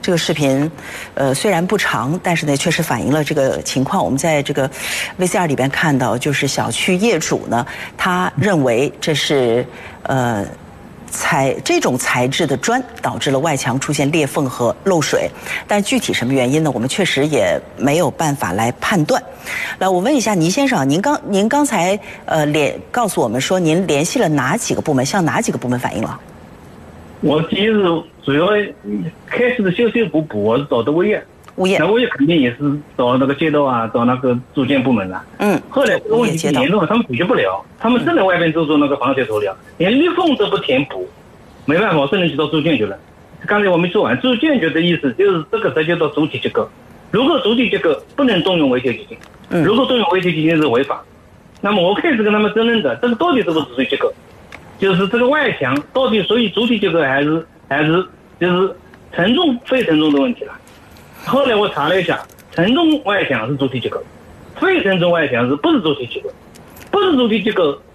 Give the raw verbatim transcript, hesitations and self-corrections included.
这个视频，呃，虽然不长，但是呢，确实反映了这个情况。我们在这个 V C R 里边看到，就是小区业主呢，他认为这是呃。材这种材质的砖导致了外墙出现裂缝和漏水，但具体什么原因呢？我们确实也没有办法来判断。来，我问一下倪先生，您刚您刚才呃联告诉我们说，您联系了哪几个部门，向哪几个部门反映了？ 我第一是主要开始的修修补补，我是找的物业。 物业， 那物业肯定也是找那个街道啊，找那个住建部门了。嗯，后来这个问题严重了，他们解决不了，他们只能外边做做那个防水涂料，连裂缝都不填补，没办法，我只能去到住建局了。刚才我没说完，住建局的意思就是这个涉及到主体结构，如果主体结构不能动用维修基金，如果动用维修基金是违法，那么我开始跟他们争论的，这个到底是不是主体结构，就是这个外墙到底属于主体结构还是还是就是承重非承重的问题了。后来我查了一下，承重外墙是主体结构，非承重外墙是不是主体结构？不是主体结构